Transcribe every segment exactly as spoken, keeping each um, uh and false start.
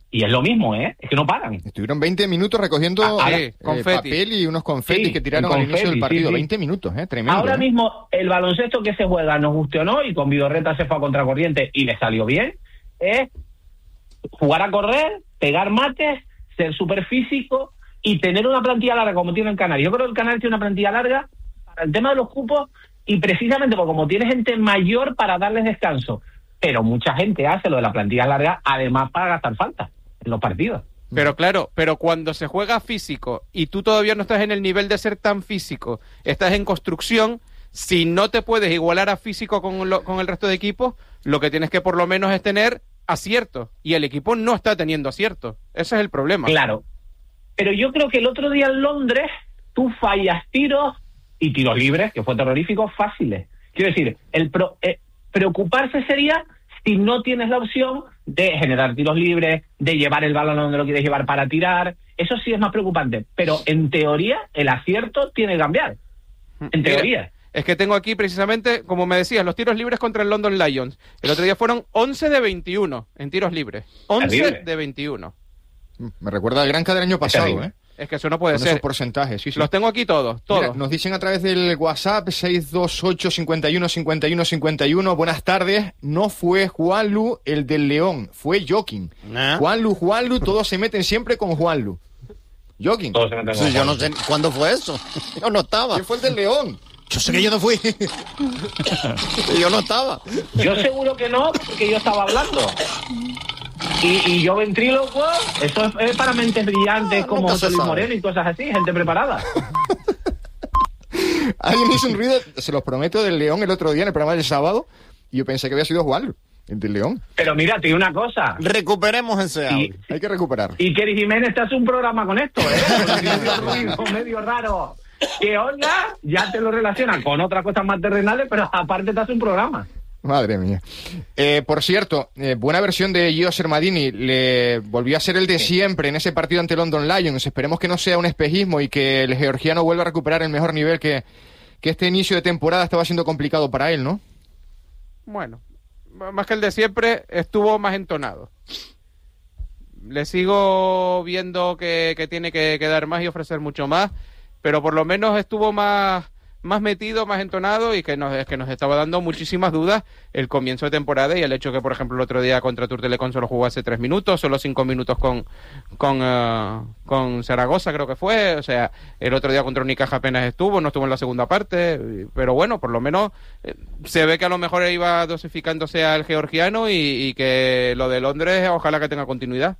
Y es lo mismo, ¿eh? Es que no paran. Estuvieron veinte minutos recogiendo ah, eh, eh, papel y unos confetis sí, que tiraron confeti, al inicio del partido. Sí, sí. veinte minutos, ¿eh? Tremendo. Ahora ¿eh? mismo, el baloncesto que se juega, nos guste o no, y con Vidorreta se fue a contracorriente y le salió bien, es jugar a correr, pegar mates, ser súper físico y tener una plantilla larga como tiene el Canario. Yo creo que el Canario tiene una plantilla larga para el tema de los cupos y precisamente porque como tiene gente mayor para darles descanso. Pero mucha gente hace lo de la plantilla larga además para gastar falta en los partidos. Pero claro, pero cuando se juega físico y tú todavía no estás en el nivel de ser tan físico, estás en construcción, si no te puedes igualar a físico con, lo, con el resto de equipos, lo que tienes que por lo menos es tener acierto. Y el equipo no está teniendo acierto. Ese es el problema. Claro. Pero yo creo que el otro día en Londres tú fallas tiros y tiros libres, que fue terrorífico, fáciles. Quiero decir, el pro, eh, preocuparse sería si no tienes la opción de generar tiros libres, de llevar el balón donde lo quieres llevar para tirar. Eso sí es más preocupante. Pero en teoría el acierto tiene que cambiar. En teoría. Mira, es que tengo aquí precisamente, como me decías, los tiros libres contra el London Lions. El otro día fueron once de veintiuno en tiros libres. once de veintiuno. Me recuerda al Gran K del año pasado, ¿eh? Es que eso no puede Con ser. Esos porcentajes, sí, sí. Los tengo aquí todos, todos. Mira, nos dicen a través del WhatsApp seis dos ocho, cincuenta y uno, cincuenta y uno, cincuenta y uno. Buenas tardes. No fue Juanlu el del León, fue Joaquín. ¿Eh? Juanlu, Juanlu, todos se meten siempre con Juanlu. Joaquín. Todos se meten con sí, yo no sé cuándo fue eso. Yo no estaba. ¿Quién fue el del León? Yo sé que yo no fui. Yo no estaba. Yo seguro que no, porque yo estaba hablando. Y, y yo ventrílocuo, eso es, es para mentes brillantes ah, como José Luis Moreno y cosas así, gente preparada. Alguien hizo un ruido, se los prometo, del León el otro día en el programa del sábado, y yo pensé que había sido Juan, el del León. Pero mira, te digo una cosa. Recuperemos ese audio. Y, hay que recuperarlo. Y Kerry Jiménez te hace un programa con esto, ¿eh? medio ruido, medio raro. Que Olga ya te lo relaciona con otras cosas más terrenales, pero aparte te hace un programa. Madre mía. Eh, por cierto, eh, buena versión de Gio Sermadini. Le volvió a ser el de siempre en ese partido ante London Lions. Esperemos que no sea un espejismo y que el georgiano vuelva a recuperar el mejor nivel, que, que este inicio de temporada estaba siendo complicado para él, ¿no? Bueno, más que el de siempre, estuvo más entonado. Le sigo viendo que, que tiene que, que dar más y ofrecer mucho más, pero por lo menos estuvo más... más metido, más entonado y que nos, que nos estaba dando muchísimas dudas el comienzo de temporada y el hecho que, por ejemplo, el otro día contra Tour Telecom solo jugó hace tres minutos, solo cinco minutos con con, uh, con Zaragoza creo que fue, o sea, el otro día contra Unicaja apenas estuvo, no estuvo en la segunda parte, pero bueno, por lo menos eh, se ve que a lo mejor iba dosificándose al georgiano y, y que lo de Londres ojalá que tenga continuidad.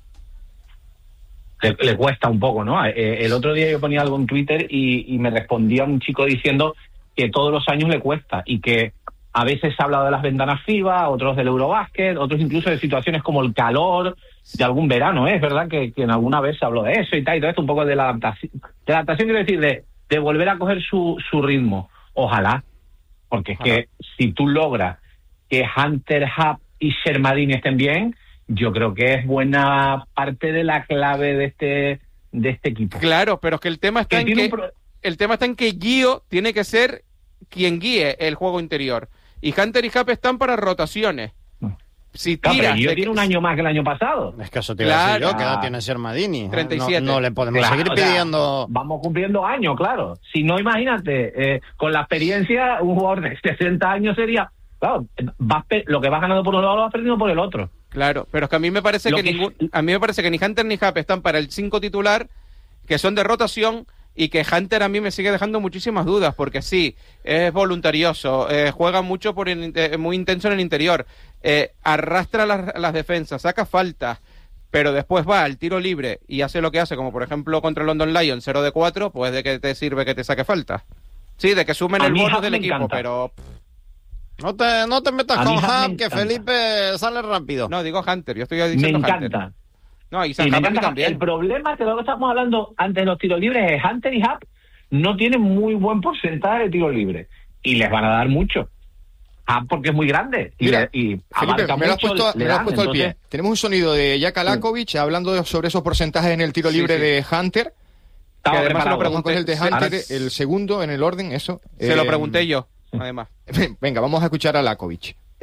Le, le cuesta un poco, ¿no? Eh, el otro día yo ponía algo en Twitter y, y me respondía un chico diciendo que todos los años le cuesta y que a veces se ha hablado de las ventanas FIBA, otros del Eurobásquet, otros incluso de situaciones como el calor de algún verano, ¿eh? Es verdad que, que en alguna vez se habló de eso y tal, y todo esto, un poco de la adaptación. De la adaptación quiero decir, de, de volver a coger su, su ritmo. Ojalá, porque es Ojalá. que si tú logras que Hunter, Hub y Sermadini estén bien, yo creo que es buena parte de la clave de este de este equipo. Claro, pero es que el tema está que en que pro... el tema está en que Gio tiene que ser quien guíe el juego interior y Hunter y Hub están para rotaciones. Si claro, tiras, pero Gio te... tiene un año más que el año pasado. Es que eso te iba claro. a decir yo, ¿qué edad tiene Sermadini? treinta y siete. No, no le podemos claro, seguir pidiendo... O sea, vamos cumpliendo años, claro. Si no, imagínate, eh, con la experiencia, un jugador de sesenta años sería... Claro, vas pe- lo que vas ganando por un lado lo vas perdiendo por el otro. Claro, pero es que a mí me parece que, que ningún, a mí me parece que ni Hunter ni Hub están para el cinco titular, que son de rotación, y que Hunter a mí me sigue dejando muchísimas dudas, porque sí, es voluntarioso, eh, juega mucho, por el, eh, muy intenso en el interior, eh, arrastra las, las defensas, saca faltas, pero después va al tiro libre y hace lo que hace, como por ejemplo contra el London Lions, cero de cuatro, pues de qué te sirve que te saque falta. Sí, de que sumen el bonus del equipo, encanta. pero... No te, no te metas a con Hub, que Felipe sale rápido. No, digo Hunter, yo estoy diciendo me Hunter. encanta. No, y sí, me encanta. también. El problema que lo que estamos hablando antes de los tiros libres es Hunter y Hub no tienen muy buen porcentaje de tiros libres y les van a dar mucho. Hub porque es muy grande y, Mira, le, y Felipe, me lo has puesto, me lo has puesto entonces... al pie. Tenemos un sonido de Jaka Lakovic sí. hablando sobre esos porcentajes en el tiro libre sí, sí. de Hunter. Que además se lo pregunté. El de Hunter, sí. el segundo en el orden, eso. Se eh, lo pregunté yo. Además. Venga, vamos a escuchar a Lakovic.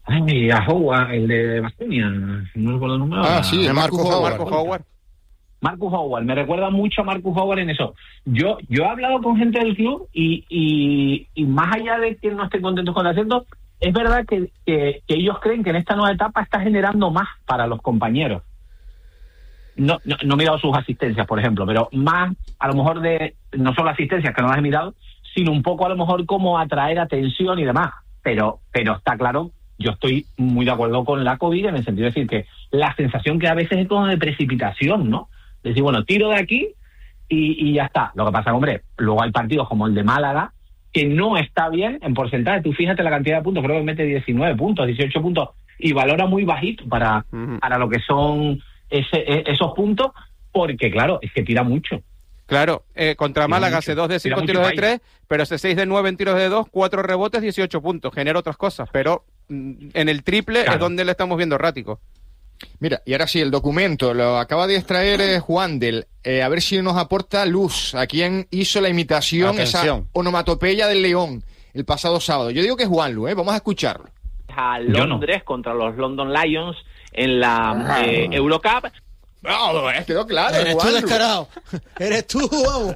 Ay, a Howard, el de Baskonia, no recuerdo el número. Ah, sí, de Marcus Marcus Howard. Marcus Howard. Marcus Howard, me recuerda mucho a Marcus Howard en eso. Yo yo he hablado con gente del club y, y, y más allá de que no estén contentos con el asiento, es verdad que, que, que ellos creen que en esta nueva etapa está generando más para los compañeros. No, no, no he mirado sus asistencias, por ejemplo, pero más, a lo mejor, de no solo asistencias, que no las he mirado, sino un poco a lo mejor como atraer atención y demás. Pero, pero está claro, yo estoy muy de acuerdo con la COVID en el sentido de decir que la sensación que a veces es como de precipitación, ¿no? Decir, bueno, tiro de aquí y, y ya está. Lo que pasa, hombre, luego hay partidos como el de Málaga, que no está bien en porcentaje. Tú fíjate la cantidad de puntos, creo que mete diecinueve puntos, dieciocho puntos, y valora muy bajito para, uh-huh. para lo que son ese, esos puntos, porque, claro, es que tira mucho. Claro, eh, contra Tira Málaga mucho, hace dos de cinco tira tiros de mucho tres, pero hace seis de nueve en tiros de dos, cuatro rebotes, dieciocho puntos. Genera otras cosas, pero mm, en el triple claro. es donde le estamos viendo errático. Mira, y ahora sí, el documento lo acaba de extraer eh, Juan del, eh, a ver si nos aporta luz a quién hizo la imitación, Atención. esa onomatopeya del León el pasado sábado. Yo digo que es Juanlu, ¿eh? Vamos a escucharlo. A Londres no. contra los London Lions en la eh, Eurocup. No, eh, quedó claro. Eres Juanlu. tú descarado. Eres tú, vamos.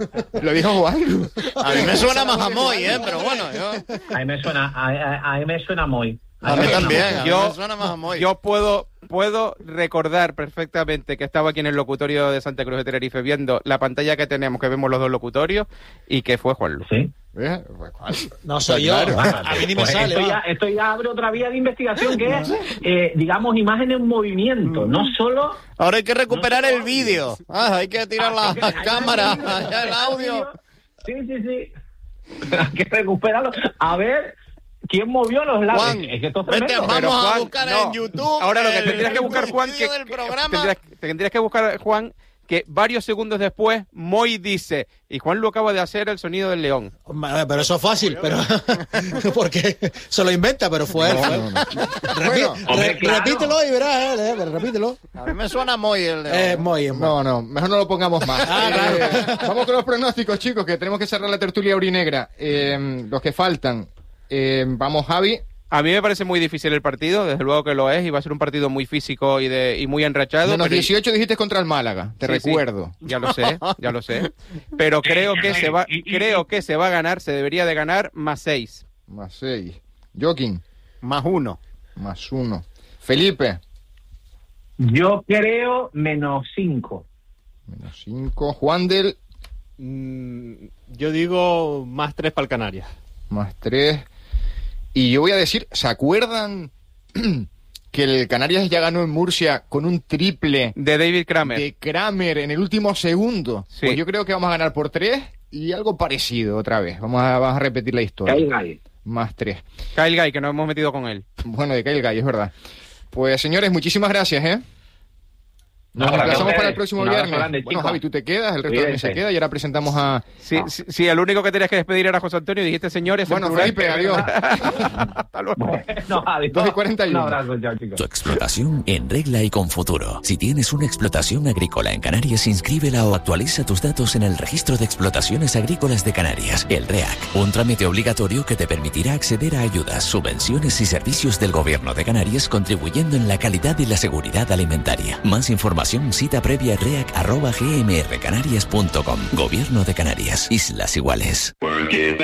Lo dijo Juanlu. A mí me suena más a Moy, ¿eh? Pero bueno, yo... A mí me suena, a, a, a mí me suena muy. A mí también, a mí yo, me suena más a Moy. Yo puedo, puedo recordar perfectamente que estaba aquí en el locutorio de Santa Cruz de Tenerife viendo la pantalla que tenemos, que vemos los dos locutorios, y que fue Juanlu. Sí. ¿Eh? Pues, no soy yo, claro. a mí ni me Pues sale. esto, va. ya, esto ya abre otra vía de investigación que es, eh, digamos, imagen en movimiento, no solo... Ahora hay que recuperar no el vídeo. Ah, hay que tirar Ah, las hay que- cámaras, hay que- allá el audio. Sí, sí, sí. Hay que recuperarlo. A ver... ¿Quién movió los labios? Juan, es que esto es vete, tremendo. vamos Pero, a Juan, buscar no. en YouTube. Ahora lo que el- tendrías que el buscar, Juan, vídeo que, del que- programa. tendrías, tendrías que buscar, Juan, que varios segundos después Moy dice, y Juan lo acaba de hacer el sonido del león. Pero eso es fácil, pero porque se lo inventa, pero fue él. No, fue no, él. no. Repi- Bueno, hombre, re- claro. Repítelo y verás, eh, eh, pero repítelo. A mí me suena Moy el de... Eh, muy bien. No, no, mejor no lo pongamos más. Ah, Eh, vamos con los pronósticos, chicos, que tenemos que cerrar la tertulia aurinegra. Eh, los que faltan. Eh, vamos, Javi. A mí me parece muy difícil el partido, desde luego que lo es, y va a ser un partido muy físico y de y muy enrachado. Menos pero- dieciocho dijiste contra el Málaga, te Sí, sí, recuerdo. ya lo sé, ya lo sé. Pero creo que se va, creo que se va a ganar, se debería de ganar más seis. Más seis. Joaquín, Más uno. más uno. Felipe, Yo creo menos cinco. menos cinco. Juan del, Mm, yo digo más tres para el Canarias. más tres. Y yo voy a decir, ¿se acuerdan que el Canarias ya ganó en Murcia con un triple De David Kramer. de Kramer en el último segundo? Sí. Pues yo creo que vamos a ganar por tres y algo parecido otra vez. Vamos a, vamos a repetir la historia. Caiga ahí. Más tres. Kyle Guy, que nos hemos metido con él. Bueno, de Kyle Guy, es verdad. Pues señores, muchísimas gracias, ¿eh? Nos No, emplazamos gracias. para el próximo Un abrazo viernes. grande, Bueno, chicos. Javi, tú te quedas, el resto también se Cuídense. queda y ahora presentamos a... Sí, sí, sí, el único que tenías que despedir era José Antonio y dijiste señores. en Bueno, plural. Felipe, adiós. Hasta luego. No, adiós. dos y cuarenta y uno. Un abrazo, chao, chicos. Tu explotación en regla y con futuro. Si tienes una explotación agrícola en Canarias, inscríbela o actualiza tus datos en el Registro de Explotaciones Agrícolas de Canarias, el REAC. Un trámite obligatorio que te permitirá acceder a ayudas, subvenciones y servicios del Gobierno de Canarias, contribuyendo en la calidad y la seguridad alimentaria. Más información, cita previa reac arroba gmrcanarias punto com. Gobierno de Canarias. Islas Iguales.